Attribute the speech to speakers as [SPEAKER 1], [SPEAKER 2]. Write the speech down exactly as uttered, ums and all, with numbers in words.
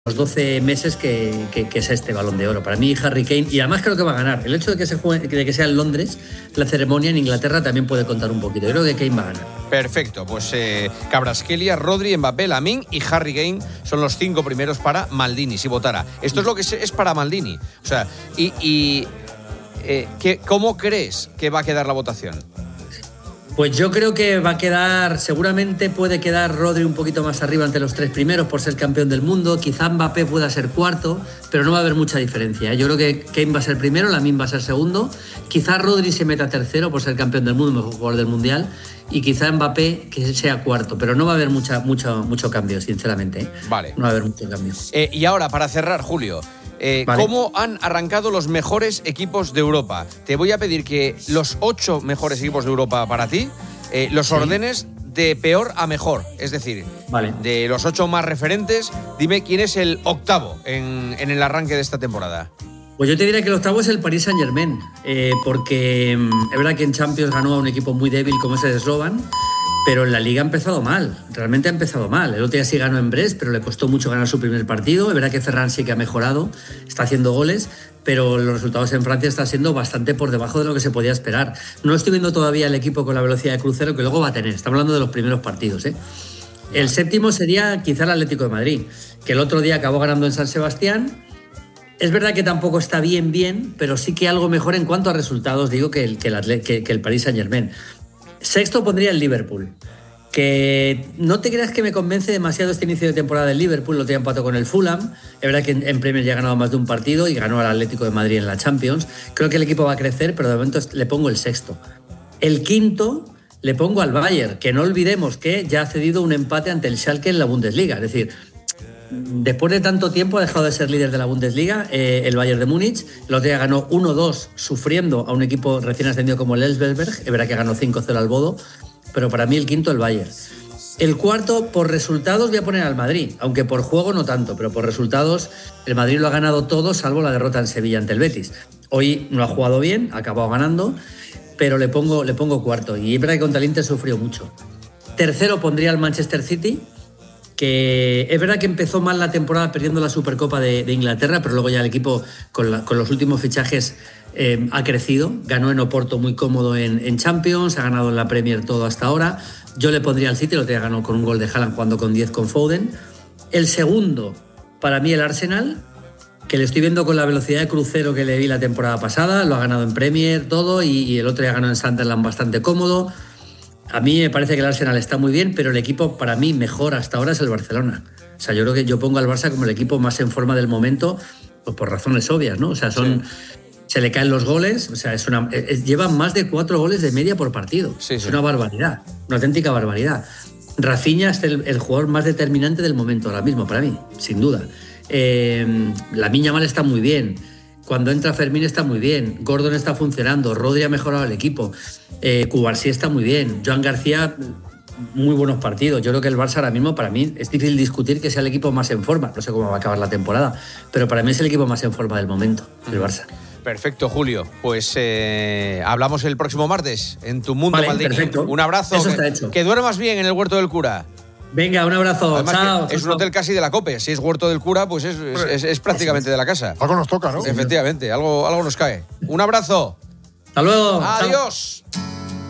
[SPEAKER 1] los doce meses que, que, que es este Balón de Oro. Para mí Harry Kane, y además creo que va a ganar. El hecho de que, se juegue, de que sea en Londres, la ceremonia en Inglaterra también puede contar un poquito. Yo creo que Kane va a ganar.
[SPEAKER 2] Perfecto, pues eh, Kvaratskhelia, Rodri, Mbappé, Lamine y Harry Kane son los cinco primeros para Maldini, si votara. Esto es lo que es para Maldini. O sea, y, y eh, ¿qué, ¿cómo crees que va a quedar la votación?
[SPEAKER 1] Pues yo creo que va a quedar, seguramente puede quedar Rodri un poquito más arriba ante los tres primeros por ser campeón del mundo, quizá Mbappé pueda ser cuarto, pero no va a haber mucha diferencia. Yo creo que Kane va a ser primero, Lamine va a ser segundo, quizá Rodri se meta tercero por ser campeón del mundo, mejor jugador del mundial, y quizá Mbappé que sea cuarto, pero no va a haber mucha, mucho, mucho cambio, sinceramente. ¿eh?
[SPEAKER 2] Vale.
[SPEAKER 1] No va a haber mucho cambio.
[SPEAKER 2] Eh, y ahora, para cerrar, Julio, eh, vale. ¿cómo han arrancado los mejores equipos de Europa? Te voy a pedir que los ocho mejores equipos de Europa para ti eh, los sí. ordenes de peor a mejor. Es decir,
[SPEAKER 1] vale.
[SPEAKER 2] de los ocho más referentes, dime quién es el octavo en, en el arranque de esta temporada.
[SPEAKER 1] Pues yo te diría que el octavo es el Paris Saint-Germain, eh, porque es verdad que en Champions ganó a un equipo muy débil como ese de Slovan, pero en la Liga ha empezado mal, realmente ha empezado mal. El otro día sí ganó en Brest, pero le costó mucho ganar su primer partido. Es verdad que Ferran sí que ha mejorado, está haciendo goles, pero los resultados en Francia están siendo bastante por debajo de lo que se podía esperar. No estoy viendo todavía el equipo con la velocidad de crucero que luego va a tener. Estamos hablando de los primeros partidos, ¿eh? El séptimo sería quizá el Atlético de Madrid, que el otro día acabó ganando en San Sebastián. Es verdad que tampoco está bien, bien, pero sí que algo mejor en cuanto a resultados, digo, que el, que el, Atlet- que, que el Paris Saint-Germain. Sexto pondría el Liverpool, que no te creas que me convence demasiado este inicio de temporada del Liverpool. Lo tenía empatado con el Fulham. Es verdad que en, en Premier ya ha ganado más de un partido y ganó al Atlético de Madrid en la Champions. Creo que el equipo va a crecer, pero de momento le pongo el sexto. El quinto le pongo al Bayern, que no olvidemos que ya ha cedido un empate ante el Schalke en la Bundesliga. Es decir, después de tanto tiempo ha dejado de ser líder de la Bundesliga eh, el Bayern de Múnich. El otro día ganó uno dos sufriendo a un equipo recién ascendido como el Elfsberg. Es verdad que ganó cinco cero al Bodo, pero para mí el quinto el Bayern. El cuarto, por resultados voy a poner al Madrid, aunque por juego no tanto, pero por resultados el Madrid lo ha ganado todo salvo la derrota en Sevilla ante el Betis. Hoy no ha jugado bien, ha acabado ganando, pero le pongo, le pongo cuarto. Y es verdad que contra el Inter sufrió mucho. Tercero pondría al Manchester City, que es verdad que empezó mal la temporada perdiendo la Supercopa de, de Inglaterra, pero luego ya el equipo con, la, con los últimos fichajes eh, ha crecido. Ganó en Oporto muy cómodo en, en Champions, ha ganado en la Premier todo hasta ahora. Yo le pondría al City, lo tenía ganado con un gol de Haaland jugando con diez con Foden. El segundo, para mí el Arsenal, que le estoy viendo con la velocidad de crucero que le vi la temporada pasada, lo ha ganado en Premier todo y, y el otro día ganó en Sunderland bastante cómodo. A mí me parece que el Arsenal está muy bien, pero el equipo para mí mejor hasta ahora es el Barcelona. O sea, yo creo que yo pongo al Barça como el equipo más en forma del momento, pues por razones obvias, ¿no? O sea, son, sí. se le caen los goles, o sea, es una, es, llevan más de cuatro goles de media por partido. Sí, es sí. una barbaridad, una auténtica barbaridad. Rafinha es el, el jugador más determinante del momento ahora mismo, para mí, sin duda. Eh, Lamine Yamal está muy bien. Cuando entra Fermín está muy bien, Gordon está funcionando, Rodri ha mejorado el equipo, eh, Cubarsí está muy bien, Joan García, muy buenos partidos. Yo creo que el Barça ahora mismo, para mí, es difícil discutir que sea el equipo más en forma. No sé cómo va a acabar la temporada, pero para mí es el equipo más en forma del momento, el Barça.
[SPEAKER 2] Perfecto, Julio. Pues eh, hablamos el próximo martes en Tu Mundo
[SPEAKER 1] vale,
[SPEAKER 2] Maldini.
[SPEAKER 1] Perfecto.
[SPEAKER 2] Un abrazo.
[SPEAKER 1] Eso está
[SPEAKER 2] que,
[SPEAKER 1] hecho.
[SPEAKER 2] Que duermas bien en el Huerto del Cura.
[SPEAKER 1] Venga, un abrazo.
[SPEAKER 2] Además,
[SPEAKER 1] chao.
[SPEAKER 2] Es un hotel casi de la COPE. Si es Huerto del Cura, pues es, es, es, es prácticamente de la casa.
[SPEAKER 3] Algo nos toca, ¿no?
[SPEAKER 2] Efectivamente, algo, algo nos cae. Un abrazo.
[SPEAKER 1] Hasta luego.
[SPEAKER 2] Adiós.
[SPEAKER 1] Chao.